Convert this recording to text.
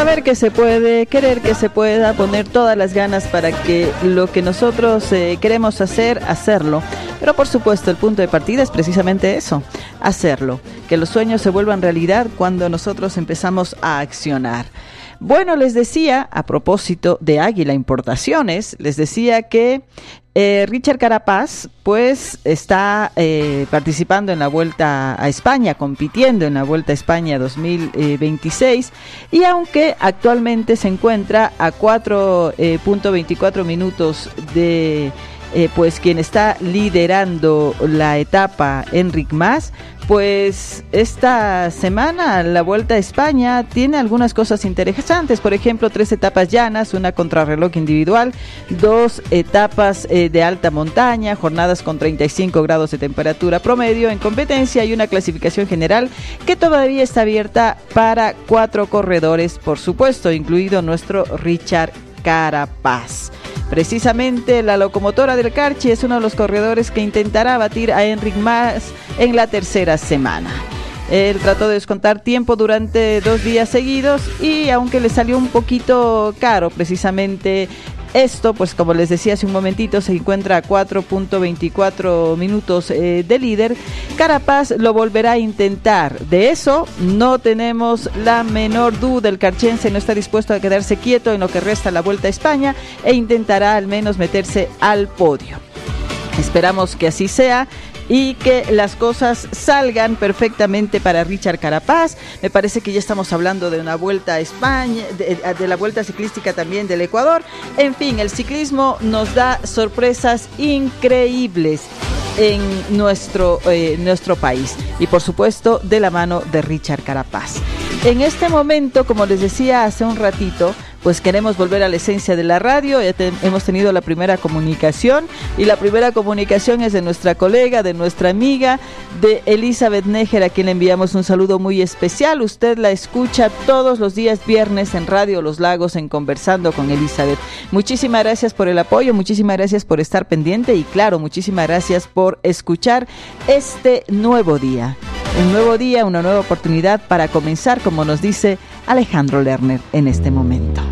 Saber que se puede, querer que se pueda, poner todas las ganas para que lo que nosotros queremos hacer, hacerlo. Pero por supuesto el punto de partida es precisamente eso, hacerlo. Que los sueños se vuelvan realidad cuando nosotros empezamos a accionar. Bueno, les decía, a propósito de Águila Importaciones, les decía que Richard Carapaz, pues, está participando en la Vuelta a España, compitiendo en la Vuelta a España 2026, y aunque actualmente se encuentra a 4.24 minutos de pues quien está liderando la etapa, Enric Mas, pues esta semana la Vuelta a España tiene algunas cosas interesantes. Por ejemplo, 3 etapas llanas, una contrarreloj individual, 2 etapas de alta montaña, jornadas con 35 grados de temperatura promedio en competencia y una clasificación general que todavía está abierta para 4 corredores, por supuesto, incluido nuestro Richard Carapaz. Precisamente la locomotora del Carchi es uno de los corredores que intentará batir a Enric Mas en la tercera semana. Él trató de descontar tiempo durante 2 días seguidos y aunque le salió un poquito caro precisamente esto, pues como les decía hace un momentito, se encuentra a 4.24 minutos de líder. Carapaz lo volverá a intentar. De eso no tenemos la menor duda. El carchense no está dispuesto a quedarse quieto en lo que resta la Vuelta a España e intentará al menos meterse al podio. Esperamos que así sea y que las cosas salgan perfectamente para Richard Carapaz. Me parece que ya estamos hablando de una Vuelta a España, de la Vuelta Ciclística también del Ecuador. En fin, el ciclismo nos da sorpresas increíbles en nuestro país y por supuesto de la mano de Richard Carapaz. En este momento, como les decía hace un ratito, pues queremos volver a la esencia de la radio. Hemos tenido la primera comunicación y la primera comunicación es de nuestra colega, de nuestra amiga, de Elizabeth Neger, a quien le enviamos un saludo muy especial. Usted la escucha todos los días viernes en Radio Los Lagos en Conversando con Elizabeth. Muchísimas gracias por el apoyo, muchísimas gracias por estar pendiente y claro, muchísimas gracias por escuchar este nuevo día. Un nuevo día, una nueva oportunidad para comenzar, como nos dice Alejandro Lerner en este momento.